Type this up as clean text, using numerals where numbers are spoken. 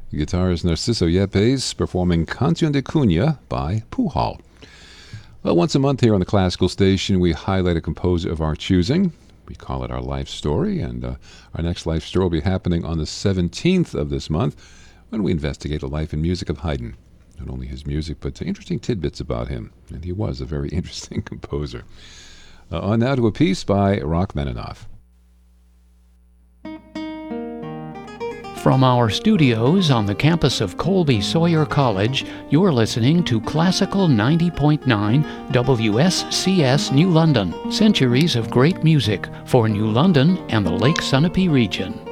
The guitarist Narciso Yepes performing Canción de Cuna by Pujol. Well, once a month here on the Classical Station, we highlight a composer of our choosing. We call it our life story, and our next life story will be happening on the 17th of this month when we investigate the life and music of Haydn. Not only his music, but interesting tidbits about him, and he was a very interesting composer. On now to a piece by Rachmaninoff. From our studios on the campus of Colby Sawyer College, you're listening to Classical 90.9 WSCS New London, centuries of great music for New London and the Lake Sunapee region.